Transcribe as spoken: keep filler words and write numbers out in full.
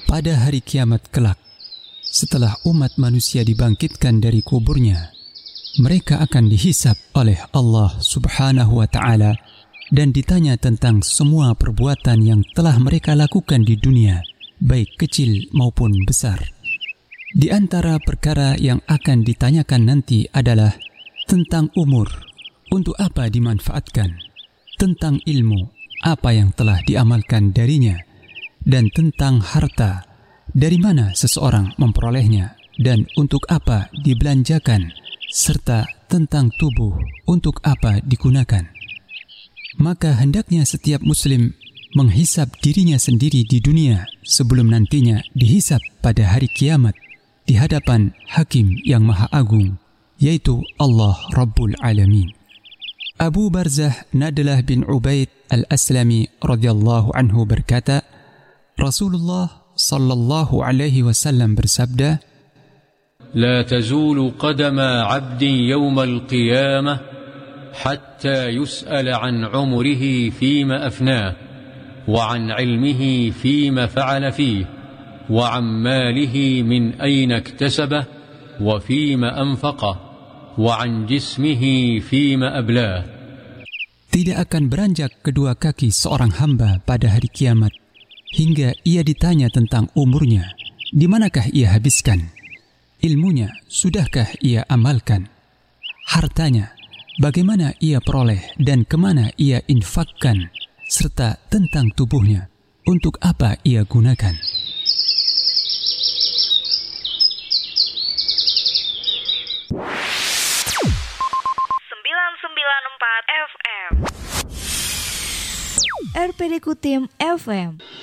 pada hari kiamat kelak, setelah umat manusia dibangkitkan dari kuburnya, mereka akan dihisab oleh Allah Subhanahu wa Ta'ala dan ditanya tentang semua perbuatan yang telah mereka lakukan di dunia, baik kecil maupun besar. Di antara perkara yang akan ditanyakan nanti adalah tentang umur, untuk apa dimanfaatkan, tentang ilmu, apa yang telah diamalkan darinya, dan tentang harta, dari mana seseorang memperolehnya dan untuk apa dibelanjakan, serta tentang tubuh, untuk apa digunakan. Maka hendaknya setiap muslim menghisab dirinya sendiri di dunia sebelum nantinya dihisab pada hari kiamat di hadapan Hakim yang Maha Agung, yaitu Allah Rabbul Alamin. Abu Barzah Nadlah bin Ubaid al-Aslami radhiyallahu anhu berkata, Rasulullah sallallahu alaihi wasallam bersabda, لا تزول قدم عبد يوم القيامة حتى يسأل عن عمره فيما أفناه وعن علمه فيما فعل فيه وعن ماله من أين اكتسبه وفيما أنفقه وعن جسمه فيما أبلاه. Tidak akan beranjak kedua kaki seorang hamba pada hari kiamat hingga ia ditanya tentang umurnya, di manakah ia habiskan, ilmunya sudahkah ia amalkan, hartanya bagaimana ia peroleh dan kemana ia infakkan, serta tentang tubuhnya, untuk apa ia gunakan. sembilan sembilan empat F M R P D Kutim F M.